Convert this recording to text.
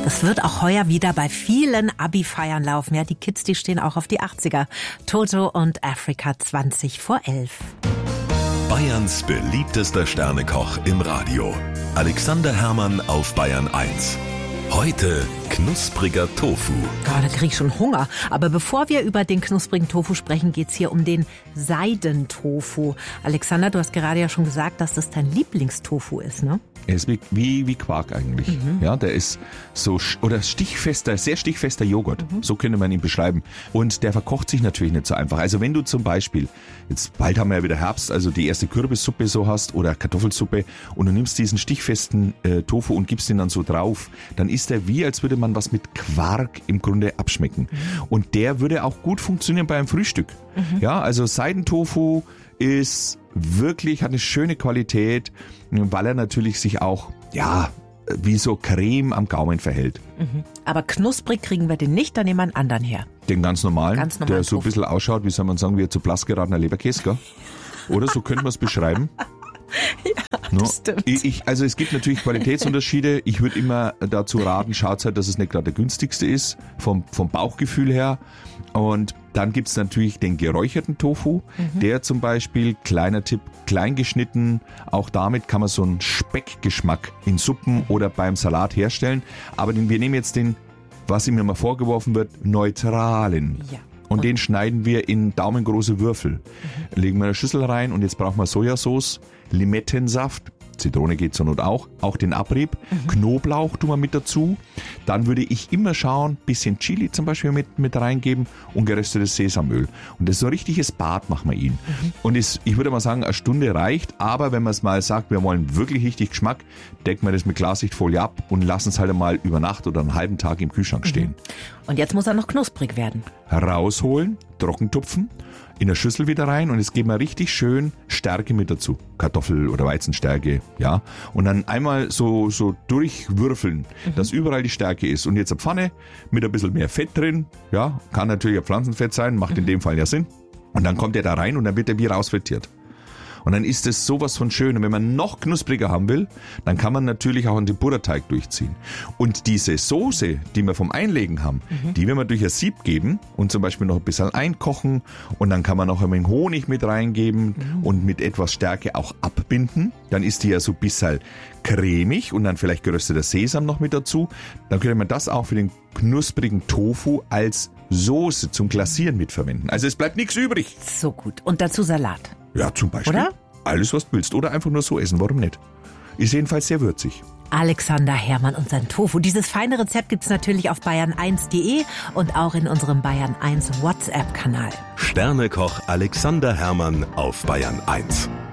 Es wird auch heuer wieder bei vielen Abi-Feiern laufen. Ja, die Kids, die stehen auch auf die 80er. Toto und Afrika 20 vor 11. Bayerns beliebtester Sternekoch im Radio. Alexander Herrmann auf Bayern 1. Heute knuspriger Tofu. Ja, da krieg ich schon Hunger. Aber bevor wir über den knusprigen Tofu sprechen, geht's hier um den Seidentofu. Alexander, du hast gerade ja schon gesagt, dass das dein Lieblingstofu ist, ne? Er ist wie Quark eigentlich. Ja, der ist so, oder sehr stichfester Joghurt. So könnte man ihn beschreiben. Und der verkocht sich natürlich nicht so einfach. Also wenn du zum Beispiel, jetzt bald haben wir ja wieder Herbst, also die erste Kürbissuppe so hast oder Kartoffelsuppe und du nimmst diesen stichfesten Tofu und gibst ihn dann so drauf, dann ist der wie, als würde man was mit Quark im Grunde abschmecken. Und der würde auch gut funktionieren beim Frühstück. Ja, also Seidentofu ist wirklich, hat eine schöne Qualität, weil er natürlich sich auch, ja, wie so Creme am Gaumen verhält. Aber knusprig kriegen wir den nicht, dann nehmen wir einen anderen her. Den ganz normalen, der so Tofu. ein bisschen ausschaut, wie soll man sagen, wie zu blass geratener Leberkäse, gell? Oder so könnte man es beschreiben. Ja, No. das stimmt. Also es gibt natürlich Qualitätsunterschiede. Ich würde immer dazu raten, schaut halt, dass es nicht gerade der günstigste ist, vom Bauchgefühl her. Und dann gibt's natürlich den geräucherten Tofu, der zum Beispiel, kleiner Tipp, klein geschnitten, auch damit kann man so einen Speckgeschmack in Suppen oder beim Salat herstellen. Aber wir nehmen jetzt den, was ihm immer vorgeworfen wird, neutralen. Ja. Und den schneiden wir in daumengroße Würfel. Legen wir in eine Schüssel rein und jetzt brauchen wir Sojasauce, Limettensaft, Zitrone geht zur Not auch den Abrieb, Knoblauch tun wir mit dazu. Dann würde ich immer schauen, bisschen Chili zum Beispiel mit reingeben und geröstetes Sesamöl. Und das ist so ein richtiges Bad machen wir ihn. Und ich würde mal sagen, eine Stunde reicht, aber wenn man es mal sagt, wir wollen wirklich richtig Geschmack, decken wir das mit Klarsichtfolie ab und lassen es halt einmal über Nacht oder einen halben Tag im Kühlschrank stehen. Und jetzt muss er noch knusprig werden. Rausholen, trockentupfen, in der Schüssel wieder rein und jetzt geben wir richtig schön Stärke mit dazu. Kartoffel- oder Weizenstärke, ja. Und dann einmal so durchwürfeln, dass überall die Stärke ist. Und jetzt eine Pfanne mit ein bisschen mehr Fett drin, ja. Kann natürlich ein Pflanzenfett sein, macht in dem Fall ja Sinn. Und dann kommt der da rein und dann wird der wie rausfrittiert. Und dann ist es sowas von schön. Und wenn man noch knuspriger haben will, dann kann man natürlich auch einen Tempura-Teig durchziehen. Und diese Soße, die wir vom Einlegen haben, die werden wir durch ein Sieb geben und zum Beispiel noch ein bisschen einkochen. Und dann kann man noch ein wenig Honig mit reingeben und mit etwas Stärke auch abbinden. Dann ist die ja so ein bisschen cremig und dann vielleicht gerösteter Sesam noch mit dazu. Dann könnte man das auch für den knusprigen Tofu als Soße zum Glasieren mitverwenden. Also es bleibt nichts übrig. So gut. Und dazu Salat. Ja, zum Beispiel. Oder? Alles, was du willst. Oder einfach nur so essen. Warum nicht? Ist jedenfalls sehr würzig. Alexander Herrmann und sein Tofu. Dieses feine Rezept gibt's natürlich auf bayern1.de und auch in unserem Bayern 1 WhatsApp-Kanal. Sternekoch Alexander Herrmann auf Bayern 1.